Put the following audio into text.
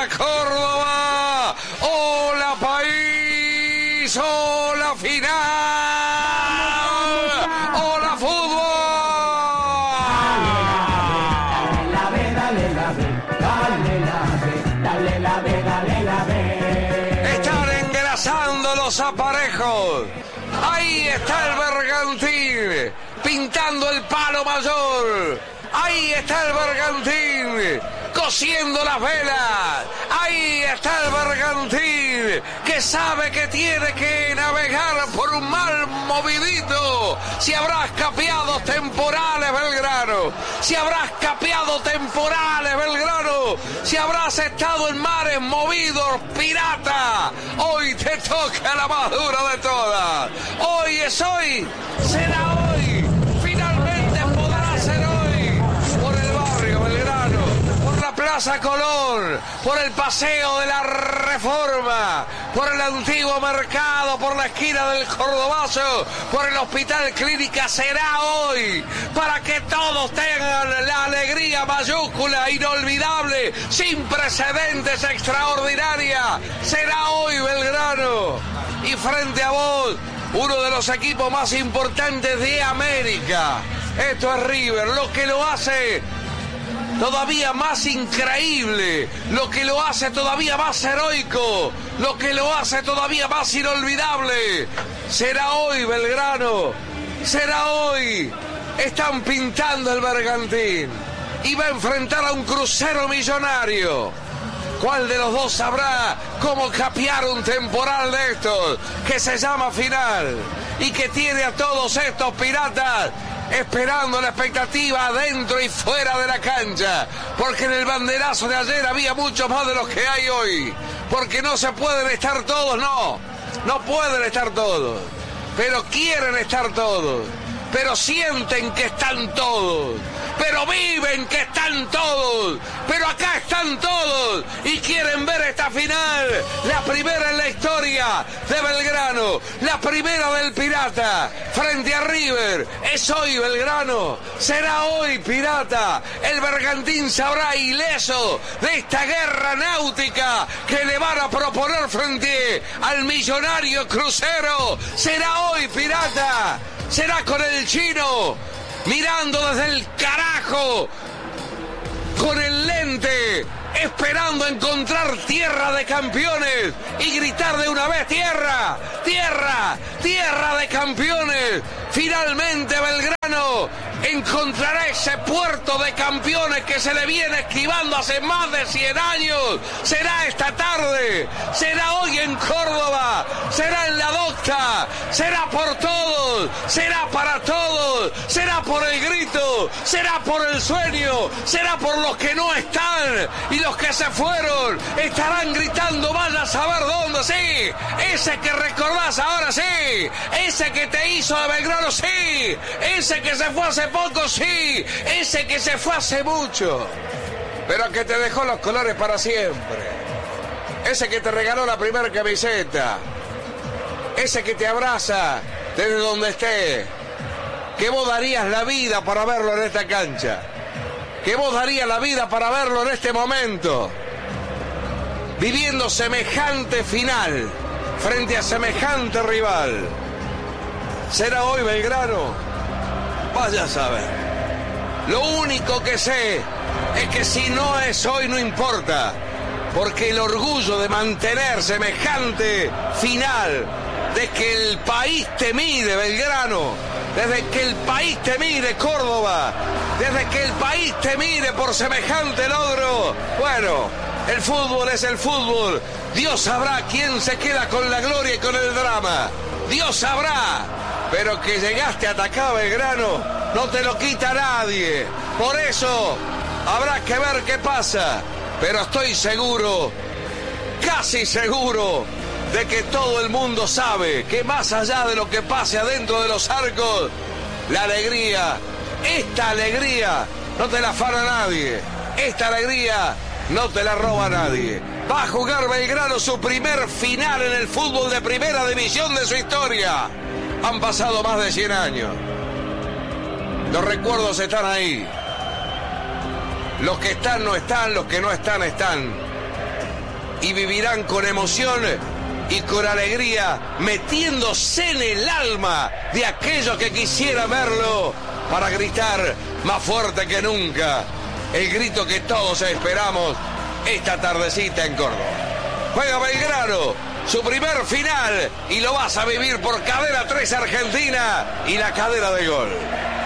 ¡Hola, Córdoba! ¡Hola, país! ¡Hola, final! ¡Hola, fútbol! Están engrasando los aparejos. Ahí está el Bergantín, pintando el palo mayor. Ahí está el Bergantín, cosiendo las velas. Ahí está el Bergantín, que sabe que tiene que navegar por un mar movidito. Si habrá escapeados temporales, Belgrano. Si habrá escapeados temporales, Belgrano. Si habrás estado en mares movidos, pirata. Hoy te toca la más dura de todas. Hoy es hoy, será hoy. Finalmente podrá ser hoy. Por el barrio Belgrano, por la Plaza Colón, por el Paseo de la Reforma, por el antiguo mercado, por la esquina del Cordobazo, por el Hospital Clínica, será hoy, para que todos tengan la alegría mayúscula, inolvidable, sin precedentes, extraordinaria. Será hoy, Belgrano. Y frente a vos, uno de los equipos más importantes de América. Esto es River, lo que lo hace todavía más increíble, lo que lo hace todavía más heroico, lo que lo hace todavía más inolvidable. Será hoy, Belgrano, será hoy. Están pintando el Bergantín y va a enfrentar a un Crucero Millonario. ¿Cuál de los dos sabrá cómo capear un temporal de estos que se llama final y que tiene a todos estos piratas esperando la expectativa adentro y fuera de la cancha? Porque en el banderazo de ayer había muchos más de los que hay hoy. Porque no se pueden estar todos, no pueden estar todos. Pero quieren estar todos. Pero sienten que están todos. Pero viven que están todos. Pero acá están todos. Y quieren ver esta final. La primera en la historia de Belgrano. La primera del Pirata. Frente a River. Es hoy, Belgrano. Será hoy, Pirata. El Bergantín sabrá ileso de esta guerra náutica que le van a proponer frente al millonario Crucero. Será hoy, Pirata. Será con el Chino, mirando desde el carajo, con el lente, esperando encontrar tierra de campeones y gritar de una vez: ¡tierra! ¡Tierra! ¡Tierra de campeones! Finalmente Belgrano encontrará ese puerto de campeones que se le viene esquivando hace más de 100 años. Será esta tarde, será hoy en Córdoba, será en la Docta, será por todos, será para todos, será por el grito, será por el sueño, será por los que no están, y los que se fueron estarán gritando: vaya a saber dónde. Sí, ese que recordás ahora, sí, ese que te hizo de Belgrano, sí, ese que se fue hace poco, sí, ese que se fue hace mucho, pero que te dejó los colores para siempre, ese que te regaló la primera camiseta, ese que te abraza desde donde esté, que vos darías la vida para verlo en esta cancha, que vos darías la vida para verlo en este momento, viviendo semejante final frente a semejante rival. ¿Será hoy, Belgrano? Vaya a saber. Lo único que sé es que si no es hoy no importa, porque el orgullo de mantener semejante final, de que el país te mire, Belgrano, desde que el país te mire, Córdoba, desde que el país te mire por semejante logro, bueno, el fútbol es el fútbol. Dios sabrá quién se queda con la gloria y con el drama. Dios sabrá. Pero que llegaste a atacar, Belgrano, no te lo quita nadie. Por eso habrá que ver qué pasa. Pero estoy seguro, casi seguro, de que todo el mundo sabe que más allá de lo que pase adentro de los arcos, la alegría, esta alegría, no te la afana nadie. Esta alegría no te la roba nadie. Va a jugar Belgrano su primer final en el fútbol de primera división de su historia. Han pasado más de 100 años. Los recuerdos están ahí. Los que están no están, los que no están están. y vivirán con emoción y con alegría, metiéndose en el alma de aquellos que quisieran verlo para gritar más fuerte que nunca el grito que todos esperamos esta tardecita en Córdoba. Juega Belgrano su primer final y lo vas a vivir por Cadena 3 Argentina y la cadena de Gol.